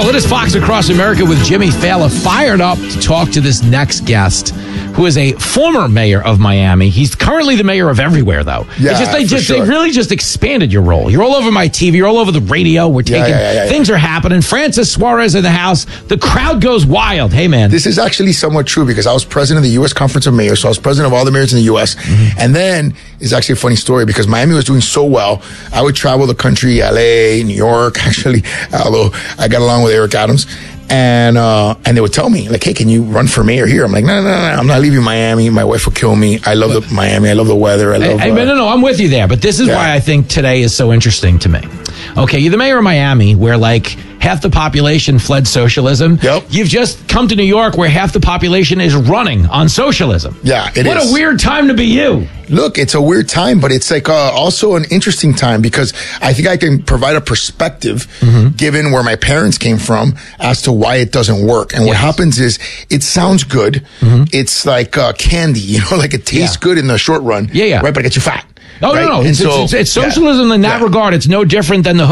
Well, it is Fox Across America with Jimmy Fallon, fired up to talk to this next guest, who is a former mayor of Miami. He's currently the mayor of everywhere, though. Yeah, They really just expanded your role. You're all over my TV. You're all over the radio. We're taking things are happening. Francis Suarez in the house. The crowd goes wild. Hey, man. This is actually somewhat true because I was president of the U.S. Conference of Mayors, so I was president of all the mayors in the U.S. Mm-hmm. And then it's actually a funny story because Miami was doing so well. I would travel the country, L.A., New York, actually, although I got along with Eric Adams. And they would tell me, like, hey, can you run for mayor here? I'm like, no, I'm not leaving Miami. My wife will kill me. I love Miami. I love the weather. No, I'm with you there. But this is why I think today is so interesting to me. Okay, you're the mayor of Miami, where, like, half the population fled socialism. Yep. You've just come to New York, where half the population is running on socialism. Yeah, it is. What a weird time to be you. Look, it's a weird time, but it's like also an interesting time because I think I can provide a perspective, given where my parents came from, as to why it doesn't work. And what happens is it sounds good. It's like candy, like it tastes good in the short run. Yeah. Right, but it gets you fat. Oh, right? no. It's socialism in that regard. It's no different than the